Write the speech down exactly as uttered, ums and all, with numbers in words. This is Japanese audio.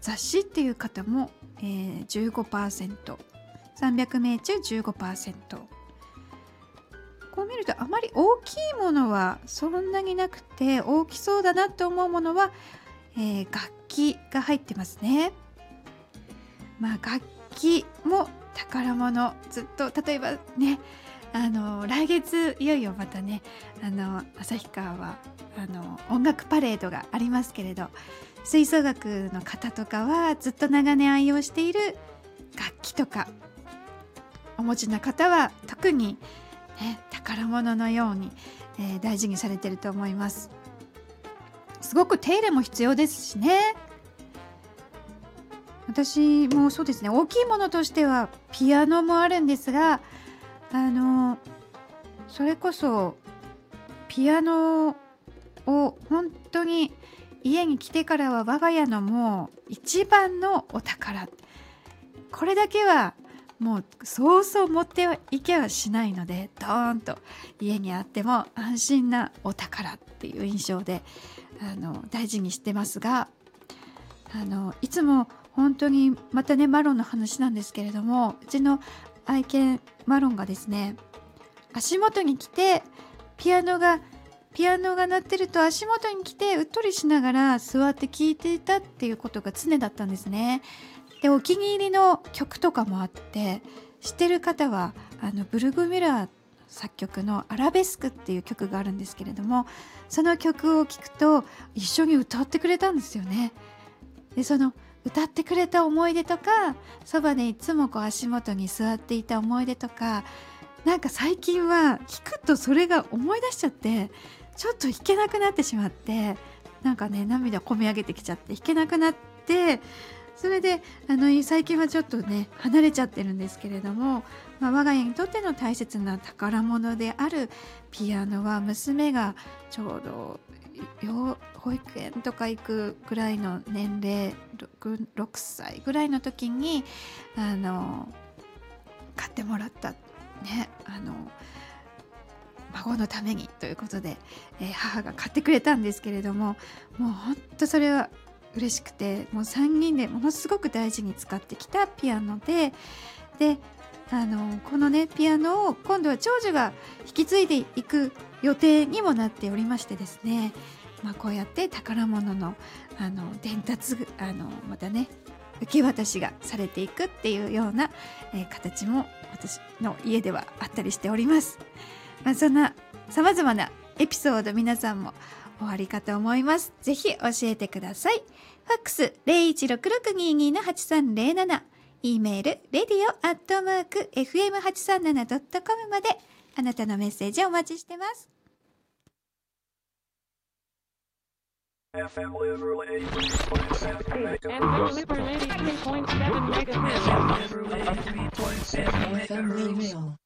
雑誌っていう方も、えー、じゅうごパーセント、さんびゃくめい中 じゅうごパーセント。 こう見るとあまり大きいものはそんなになくて、大きそうだなと思うものは、えー、楽器が入ってますね。まあ楽器も宝物、ずっと例えばね、あの来月いよいよまたね、あの旭川はあの音楽パレードがありますけれど、吹奏楽の方とかはずっと長年愛用している楽器とかお持ちの方は特に、ね、宝物のように、えー、大事にされていると思います。すごく手入れも必要ですしね。私もそうですね、大きいものとしてはピアノもあるんですが、あのそれこそピアノを本当に家に来てからは我が家のもう一番のお宝、これだけはもうそうそう持っていけはしないので、ドーンと家にあっても安心なお宝っていう印象であの大事にしてますが、あのいつも本当にまたねマロンの話なんですけれども、うちの愛犬マロンがですね、足元に来てピアノがピアノが鳴ってると足元に来てうっとりしながら座って聴いていたっていうことが常だったんですね。でお気に入りの曲とかもあって、知ってる方はあのブルグミュラー作曲のアラベスクっていう曲があるんですけれども、その曲を聴くと一緒に歌ってくれたんですよね。でその歌ってくれた思い出とか、そばでいつもこう足元に座っていた思い出とか、なんか最近は聴くとそれが思い出しちゃって、ちょっと弾けなくなってしまって、なんかね涙こみ上げてきちゃって弾けなくなって、それであの最近はちょっとね離れちゃってるんですけれども、まあ、我が家にとっての大切な宝物であるピアノは、娘がちょうど保育園とか行くぐらいの年齢 6, ろくさいぐらいの時にあの買ってもらったね、あの孫のためにということで、えー、母が買ってくれたんですけれども、もう本当それは嬉しくて、もうさんにんでものすごく大事に使ってきたピアノで、であのこのねピアノを今度は長女が引き継いでいく予定にもなっておりましてですね、まあ、こうやって宝物のあの伝達あのまたね受け渡しがされていくっていうような、えー、形も私の家ではあったりしております。まあ、そんなさまざまなエピソード、皆さんもおありかと思います。ぜひ教えてください。ファックス ゼロいちろくろくにーにーのはちさんゼロなな、 E メール レディオ アットマーク エフエムはちさんなな ドットコム まであなたのメッセージをお待ちしてます。エフエム Liberal はちじゅうさんてんなな メガヘルツ。